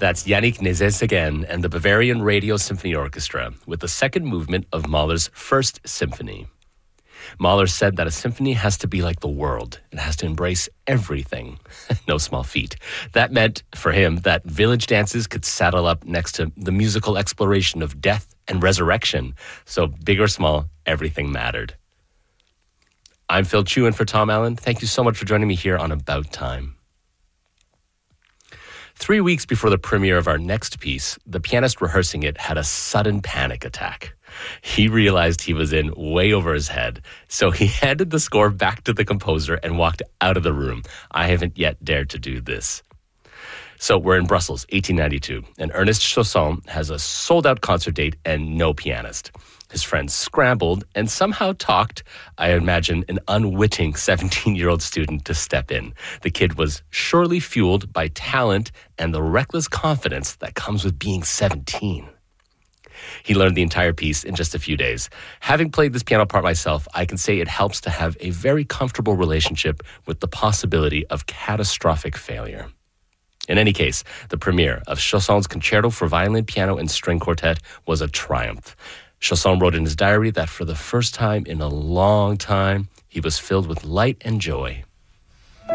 That's Yannick Nézet-Séguin and the Bavarian Radio Symphony Orchestra with the second movement of Mahler's First Symphony. Mahler said that a symphony has to be like the world. It has to embrace everything. No small feat. That meant, for him, that village dances could saddle up next to the musical exploration of death and resurrection. So big or small, everything mattered. I'm Phil Chu in for Tom Allen. Thank you so much for joining me here on About Time. 3 weeks before the premiere of our next piece, the pianist rehearsing it had a sudden panic attack. He realized he was in way over his head, so he handed the score back to the composer and walked out of the room. I haven't yet dared to do this. So we're in Brussels, 1892, and Ernest Chausson has a sold-out concert date and no pianist. His friends scrambled and somehow talked, I imagine, an unwitting 17-year-old student to step in. The kid was surely fueled by talent and the reckless confidence that comes with being 17. He learned the entire piece in just a few days. Having played this piano part myself, I can say it helps to have a very comfortable relationship with the possibility of catastrophic failure. In any case, the premiere of Chausson's Concerto for Violin, Piano, and String Quartet was a triumph. Chausson wrote in his diary that for the first time in a long time, he was filled with light and joy.